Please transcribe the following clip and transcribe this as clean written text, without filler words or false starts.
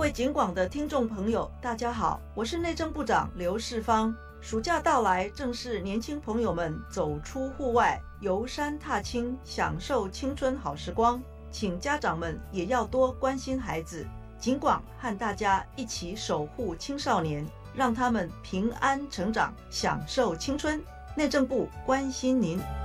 位警广的听众朋友，大家好，我是内政部长刘世芳。暑假到来，正是年轻朋友们走出户外、游山踏青、享受青春好时光。请家长们也要多关心孩子，警广和大家一起守护青少年，让他们平安成长，享受青春。内政部关心您。